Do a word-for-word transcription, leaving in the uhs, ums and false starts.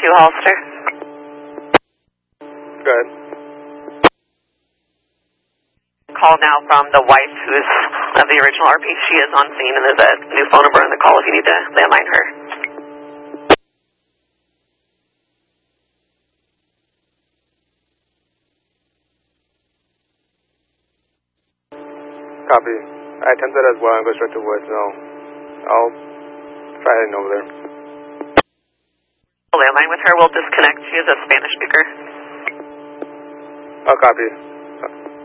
Two Hollister. Good. Call now from the wife who's of the original R P. She is on scene, and there's a new phone number in the call if you need to landline her. Copy. I attempted as well and go straight to voicemail. I'll try heading over there. Landline with her will disconnect. She is a Spanish speaker. I'll copy.